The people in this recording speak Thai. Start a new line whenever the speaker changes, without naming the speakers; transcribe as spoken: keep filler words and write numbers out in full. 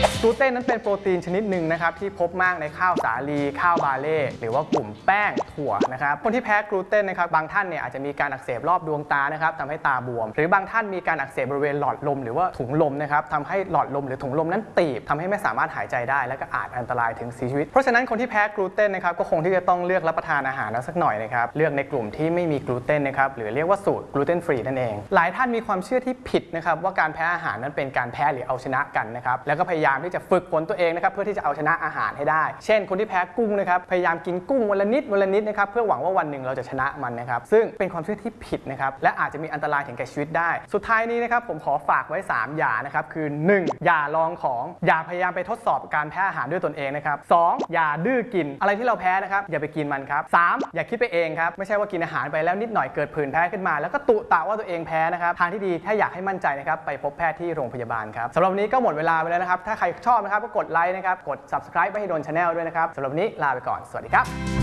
กลูเตนนั้นเป็นโปรตีนชนิดหนึ่งนะครับที่พบมากในข้าวสาลีข้าวบาเล่หรือว่ากลุ่มแป้งถั่วนะครับคนที่แพ้กลูเตนนะครับบางท่านเนี่ยอาจจะมีการอักเสบรอบดวงตานะครับทำให้ตาบวมหรือบางท่านมีการอักเสบบริเวณหลอดลมหรือว่าถุงลมนะครับทำให้หลอดลมหรือถุงลมนั้นตีบทำให้ไม่สามารถหายใจได้และก็อาจอันตรายถึงเสียชีวิตเพราะฉะนั้นคนที่แพ้กลูเตนนะครับก็คงที่จะต้องเลือกรับประทานอาหารสักหน่อยนะครับเลือกในกลุ่มที่ไม่มีกลูเตนนะครับหรือเรียกว่าสูตรกลูเตนฟรีนั่นเองหลายท่านมีความเชื่อที่ผิดนะครับว่าการแพ้อาหารนั้นเป็นการแพ้หรือเอาชนะกันนะครับแล้วก็พยายามที่จะฝึกฝนตัวเองนะครับเพื่อที่จะเอาชนะอาหารให้ได้เช่นคนที่แพ้กุ้งนะครับพยายามกินกุ้งวันละนิดวันละนิดนะครับเพื่อหวังว่าวันหนึ่งเราจะชนะมันนะครับซึ่งเป็นความเชื่อที่ผิดนะครับและอาจจะมีอันตรายถึงแก่ชีวิตได้สุดท้ายนี้นะครับผมขอฝากไว้สามอย่านะครับคือหนึ่งอย่าลองของอย่าพยายามไปทดสอบการแพ้อาหารด้วยตนเองนะครับสองอย่าดื้อกินอะไรที่เราแพ้นะครับอย่าไปกินมันครับสามอย่าคิดไปเองครับไม่ใช่ว่ากินอาหารไปแล้วนิดหน่อยเกิดผื่นแพ้ขึ้นมาแล้วก็ตุตะว่าตัวเองแพ้นะครับทางที่ดีถ้าอยากให้มั่นใจนะครับไปพบแพทย์ที่โรงพยาบาลครับสำหรับวันนี้ก็หมดเวลาไปแล้วนะครับถ้าใครชอบนะครับก็กดไลค์นะครับกด ซับสไครบ์ ไม่ให้โดน ชาแนล ด้วยนะครับสำหรับวันนี้ลาไปก่อนสวัสดีครับ